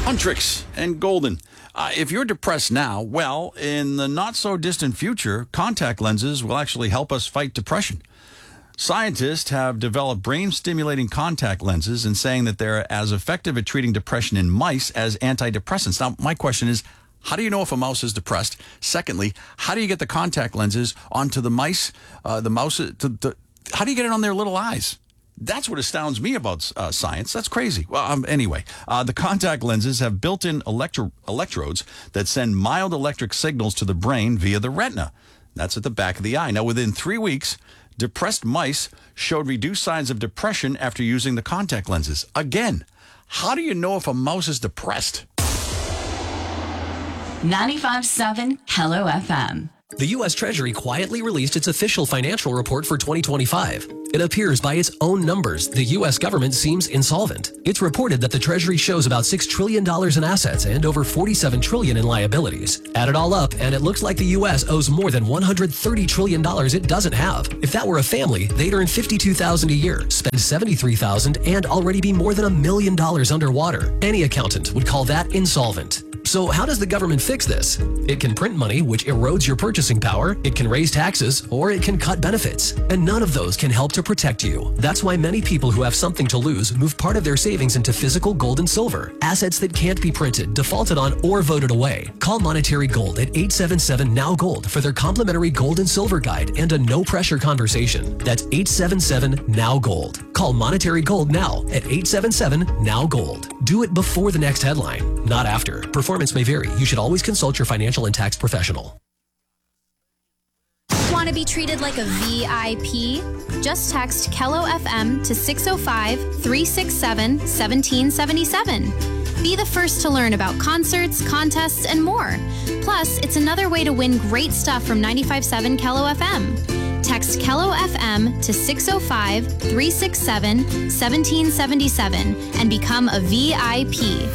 Huntrix and Golden. If you're depressed now, well, in the not-so-distant future, contact lenses will actually help us fight depression. Scientists have developed brain-stimulating contact lenses and saying that they're as effective at treating depression in mice as antidepressants. Now, my question is, how do you know if a mouse is depressed? Secondly, how do you get the contact lenses onto the mice? How do you get it on their little eyes? That's what astounds me about science. That's crazy. Well, anyway, the contact lenses have built-in electrodes that send mild electric signals to the brain via the retina. That's at the back of the eye. Now, within 3 weeks, depressed mice showed reduced signs of depression after using the contact lenses. Again, how do you know if a mouse is depressed? 95.7 Hello FM. The U.S. Treasury quietly released its official financial report for 2025. It appears by its own numbers, the U.S. government seems insolvent. It's reported that the Treasury shows about $6 trillion in assets and over $47 trillion in liabilities. Add it all up, and it looks like the U.S. owes more than $130 trillion it doesn't have. If that were a family, they'd earn $52,000 a year, spend $73,000, and already be more than $1 million underwater. Any accountant would call that insolvent. So how does the government fix this? It can print money, which erodes your purchasing power, it can raise taxes, or it can cut benefits. And none of those can help to protect you. That's why many people who have something to lose move part of their savings into physical gold and silver, assets that can't be printed, defaulted on, or voted away. Call Monetary Gold at 877-NOW-GOLD for their complimentary gold and silver guide and a no-pressure conversation. That's 877-NOW-GOLD. Call Monetary Gold now at 877-NOW-GOLD. Do it before the next headline, not after. Performance may vary. You should always consult your financial and tax professional. Want to be treated like a VIP? Just text Kello FM to 605-367-1777. Be the first to learn about concerts, contests, and more. Plus, it's another way to win great stuff from 95.7 Kello FM. Text Kello FM to 605-367-1777 and become a VIP.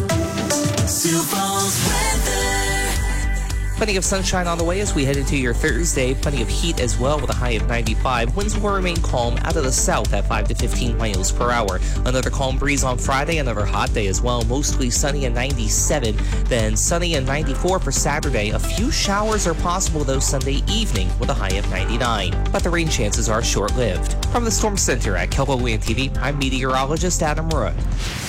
Plenty of sunshine on the way as we head into your Thursday. Plenty of heat as well with a high of 95. Winds will remain calm out of the south at 5 to 15 miles per hour. Another calm breeze on Friday, another hot day as well. Mostly sunny and 97. Then sunny and 94 for Saturday. A few showers are possible though Sunday evening with a high of 99. But the rain chances are short-lived. From the Storm Center at KELO WIND TV, I'm meteorologist Adam Roy.